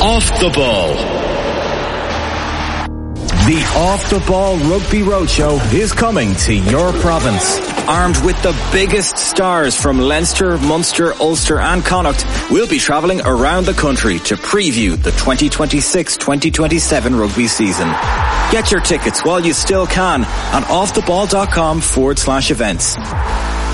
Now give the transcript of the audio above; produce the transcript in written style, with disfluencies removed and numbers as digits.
Off the Ball. The Off the Ball Rugby Roadshow is coming to your province. Armed with the biggest stars from Leinster, Munster, Ulster and Connacht, we'll be travelling around the country to preview the 2026-2027 rugby season. Get your tickets while you still can on offtheball.com/events.